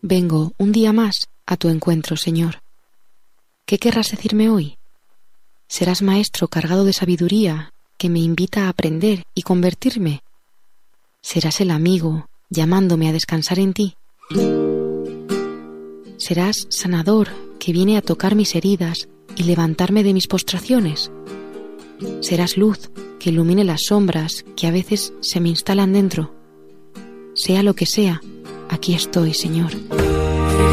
Vengo un día más a tu encuentro, Señor. ¿Qué querrás decirme hoy? ¿Serás maestro cargado de sabiduría que me invita a aprender y convertirme? ¿Serás el amigo llamándome a descansar en ti? ¿Serás sanador que viene a tocar mis heridas y levantarme de mis postraciones? ¿Serás luz que ilumine las sombras que a veces se me instalan dentro? Sea lo que sea, aquí estoy, Señor.